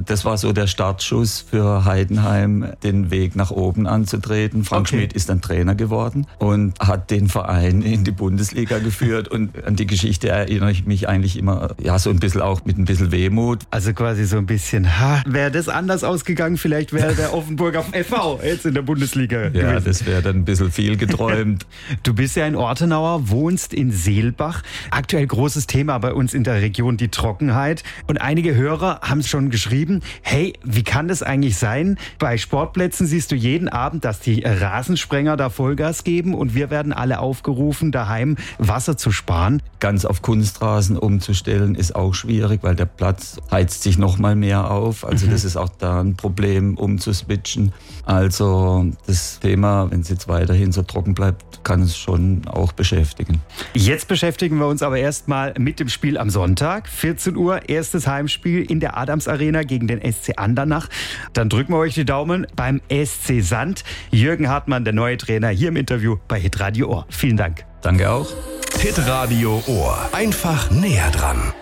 Das war so der Startschuss für Heidenheim, den Weg nach oben anzutreten. Frank Schmidt ist dann Trainer geworden und hat den Verein in die Bundesliga geführt. Und an die Geschichte erinnere ich mich eigentlich immer, ja, so ein bisschen auch mit ein bisschen Wehmut. Also quasi so ein bisschen, wäre das anders ausgegangen, vielleicht wäre der Offenburger FV jetzt in der Bundesliga gewesen. Ja, das wäre dann ein bisschen viel geträumt. Du bist ja ein Ortenauer, wohnst in Seelbach. Aktuell großes Thema bei uns in der Region, die Trockenheit. Und einige Hörer haben schon geschrieben, hey, wie kann das eigentlich sein? Bei Sportplätzen siehst du jeden Abend, dass die Rasensprenger da Vollgas geben und wir werden alle aufgerufen, daheim Wasser zu sparen. Ganz auf Kunstrasen umzustellen ist auch schwierig, weil der Platz heizt sich noch mal mehr auf. Also das ist auch da ein Problem, umzuswitchen. Also das Thema, wenn es jetzt weiterhin so trocken bleibt, kann es schon auch beschäftigen. Jetzt beschäftigen wir uns aber erstmal mit dem Spiel am Sonntag. 14 Uhr, erstes Heimspiel in der Adams Arena gegen den SC Andernach. Dann drücken wir euch die Daumen beim SC Sand. Jürgen Hartmann, der neue Trainer, hier im Interview bei Hitradio Ohr. Vielen Dank. Danke auch. Hitradio Ohr. Einfach näher dran.